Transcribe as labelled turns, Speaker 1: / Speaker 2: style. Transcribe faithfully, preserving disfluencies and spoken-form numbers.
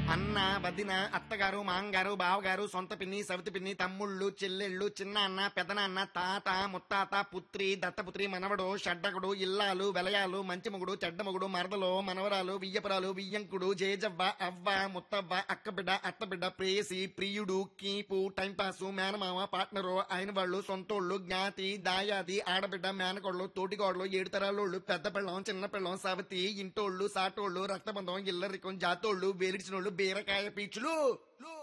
Speaker 1: అన్న వదిన అత్తగారు మాంగారు బావగారు సొంత పిన్ని సవితి పిన్ని తమ్ముళ్ళు చెల్లెళ్ళు చిన్న అన్న పెదనాన్న తాత ముత్తాత పుత్రి దత్తపుత్రి మనవడు షడ్డకుడు ఇల్లాలు వెలయాలు మంచి మొగుడు చెడ్డ మొగుడు మరదలు మనవరాలు వియ్యపురాలు వియ్యంకుడు జేజవ్వ అవ్వ ముత్తవ్వ అక్కబిడ్డ అత్తబిడ్డ ప్రేసి ప్రియుడు కీపు టైంపాసు మేనమామ పార్ట్నరు ఆయన వాళ్ళు సొంతోళ్ళు జ్ఞాతి దాయాది ఆడబిడ్డ మేనకోళ్ళు తోటికోళ్ళు ఏడు తరాలోళ్ళు పెద్ద పిల్లం చిన్న పిల్లం సవతి ఇంటోళ్ళు సాటోళ్ళు రక్తబంధం ఇల్లరికం జాతోళ్ళు వేరిచినోళ్ళు బీరకాయ పీచులు